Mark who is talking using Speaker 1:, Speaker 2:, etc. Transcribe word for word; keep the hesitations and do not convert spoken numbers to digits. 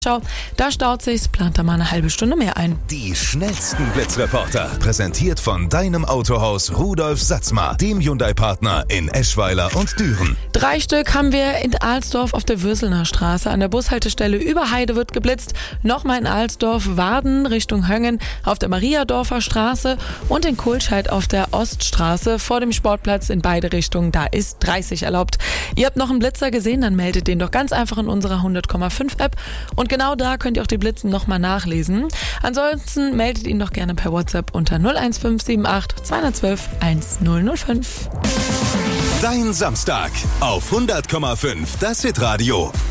Speaker 1: Schau, da staut sich's, plant da mal eine halbe Stunde mehr ein.
Speaker 2: Die schnellsten Blitzreporter, präsentiert von deinem Autohaus Rudolf Satzmar, dem Hyundai-Partner in Eschweiler und Düren.
Speaker 1: Drei Stück haben wir in Alsdorf auf der Würselner Straße. An der Bushaltestelle Überheide wird geblitzt. Nochmal in Alsdorf, Warden Richtung Höngen auf der Mariadorfer Straße und in Kohlscheid auf der Oststraße vor dem Sportplatz in beide Richtungen. Da ist dreißig erlaubt. Ihr habt noch einen Blitzer gesehen, dann meldet den doch ganz einfach in unserer hundert Komma fünf App. Und genau da könnt ihr auch die Blitzen nochmal nachlesen. Ansonsten meldet ihn doch gerne per WhatsApp unter null eins fünf sieben acht zwei eins zwei eins null null fünf.
Speaker 2: Dein Samstag auf hundert Komma fünf, das Hitradio.